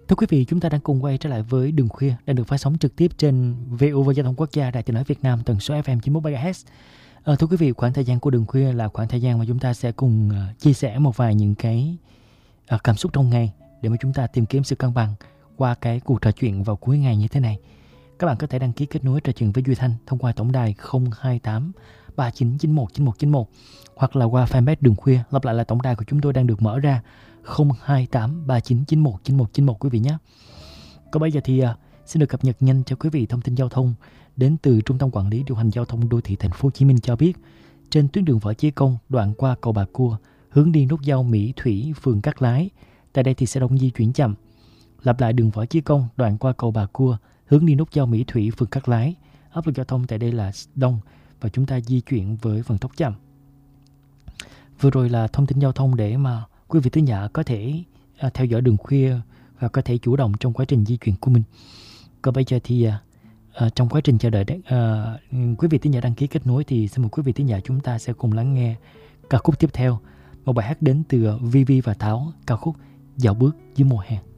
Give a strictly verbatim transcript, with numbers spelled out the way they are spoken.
Thưa quý vị, chúng ta đang cùng quay trở lại với Đường Khuya đang được phát sóng trực tiếp trên vê o vê Giao thông Quốc gia, Đài Tiếng nói Việt Nam, tần số ép em chín mươi mốt mê ga héc. À, thưa quý vị, khoảng thời gian của Đường Khuya là khoảng thời gian mà chúng ta sẽ cùng uh, chia sẻ một vài những cái uh, cảm xúc trong ngày để mà chúng ta tìm kiếm sự cân bằng qua cái cuộc trò chuyện vào cuối ngày như thế này. Các bạn có thể đăng ký kết nối trò chuyện với Duy Thanh thông qua tổng đài không hai tám ba chín chín một chín một chín một hoặc là qua fanpage Đường Khuya. Lặp lại là tổng đài của chúng tôi đang được mở ra không hai tám ba chín chín một chín một chín một quý vị nhé. Còn bây giờ thì uh, xin được cập nhật nhanh cho quý vị thông tin giao thông đến từ Trung tâm Quản lý Điều hành Giao thông Đô thị Thành phố Hồ Chí Minh cho biết trên tuyến đường Võ Chí Công đoạn qua cầu Bà Cua hướng đi nút giao Mỹ Thủy, phường Cát Lái, tại đây thì sẽ đông di chuyển chậm. Lặp lại đường Võ Chí Công đoạn qua cầu Bà Cua hướng đi nút giao Mỹ Thủy, phường Cát Lái, áp lực giao thông tại đây là đông và chúng ta di chuyển với vận tốc chậm. Vừa rồi là thông tin giao thông để mà quý vị thính giả có thể uh, theo dõi Đường Khuya và có thể chủ động trong quá trình di chuyển của mình. Còn bây giờ thì uh, trong quá trình chờ đợi uh, quý vị thính giả đăng ký kết nối thì xin mời quý vị thính giả chúng ta sẽ cùng lắng nghe ca khúc tiếp theo, một bài hát đến từ Vivi và Tháo, ca khúc Dạo bước dưới mùa hè.